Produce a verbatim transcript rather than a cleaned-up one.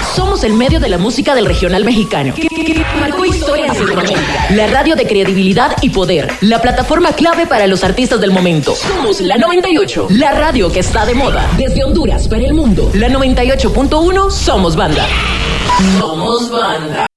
Somos el medio de la música del regional mexicano, que, que, que marcó historia en Centroamérica. La radio de credibilidad y poder. La plataforma clave para los artistas del momento. Somos la noventa y ocho, la radio que está de moda. Desde Honduras para el mundo. La noventa y ocho punto uno, somos banda. Somos banda.